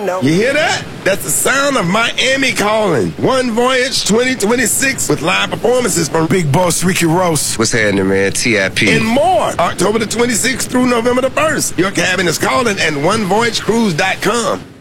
know. You hear that? That's the sound of Miami calling. One Voyage 2026 with live performances from Big Boss Ricky Ross. What's happening, man? TIP. and more. October the 26th through November the 1st. Your cabin is calling and onevoyagecruise.com.